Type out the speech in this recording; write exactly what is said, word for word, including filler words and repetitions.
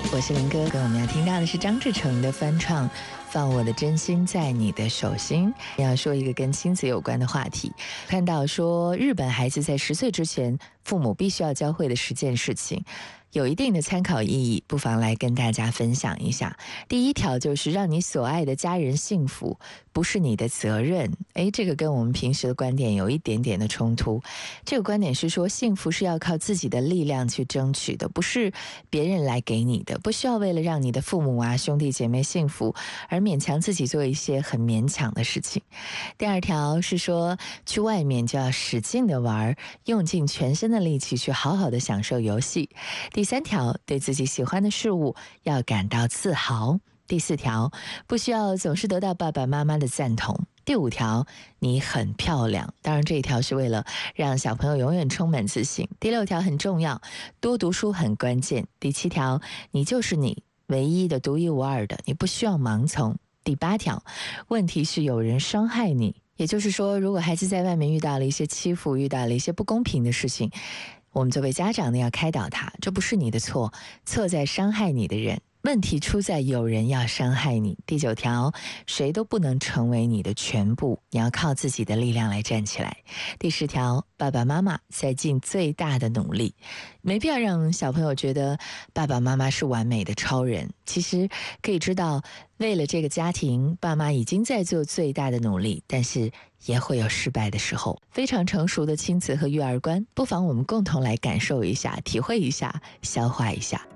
我是林哥哥，我们要听到的是张志成的翻唱《放我的真心在你的手心》。要说一个跟亲子有关的话题，看到说日本孩子在十岁之前，父母必须要教会的十件事情，有一定的参考意义，不妨来跟大家分享一下。第一条就是让你所爱的家人幸福，不是你的责任。诶，这个跟我们平时的观点有一点点的冲突。这个观点是说，幸福是要靠自己的力量去争取的，不是别人来给你的，不需要为了让你的父母啊、兄弟姐妹幸福而勉强自己做一些很勉强的事情。第二条是说，去外面就要使劲的玩，用尽全身的力气去好好的享受游戏。第三条，对自己喜欢的事物要感到自豪。第四条，不需要总是得到爸爸妈妈的赞同。第五条，你很漂亮。当然这一条是为了让小朋友永远充满自信。第六条很重要，多读书很关键。第七条，你就是你，唯一的、独一无二的，你不需要盲从。第八条，问题是有人伤害你。也就是说，如果孩子在外面遇到了一些欺负，遇到了一些不公平的事情，我们作为家长呢，要开导他，这不是你的错，错在伤害你的人，问题出在有人要伤害你。第九条，谁都不能成为你的全部，你要靠自己的力量来站起来。第十条，爸爸妈妈在尽最大的努力，没必要让小朋友觉得爸爸妈妈是完美的超人。其实可以知道，为了这个家庭，爸妈已经在做最大的努力，但是也会有失败的时候。非常成熟的亲子和育儿观，不妨我们共同来感受一下，体会一下，消化一下。